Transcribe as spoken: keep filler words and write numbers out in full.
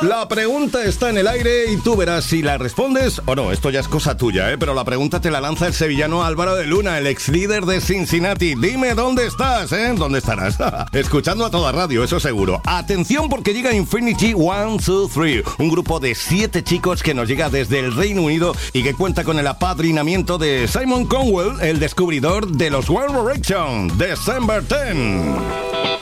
La pregunta está en el aire y tú verás si la respondes o no. Esto ya es cosa tuya, ¿eh? Pero la pregunta te la lanza el sevillano Álvaro de Luna, el ex líder de Cincinnati. Dime dónde estás, ¿eh? ¿Dónde estarás? Escuchando a toda radio, eso seguro. Atención porque llega Infinity one two three, un grupo de siete chicos que nos llega desde el Reino Unido y que cuenta con el apadrinamiento de Simon Cowell, el descubridor de los One Direction, December tenth.